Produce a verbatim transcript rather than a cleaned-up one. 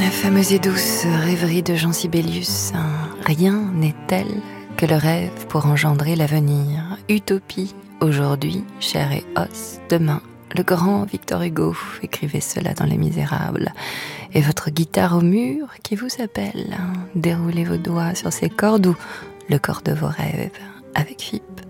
Fameuse et douce rêverie de Jean Sibelius, rien n'est tel que le rêve pour engendrer l'avenir. Utopie, aujourd'hui, chair et os, demain. Le grand Victor Hugo écrivait cela dans Les Misérables. Et votre guitare au mur qui vous appelle, déroulez vos doigts sur ces cordes ou le corps de vos rêves avec F I P.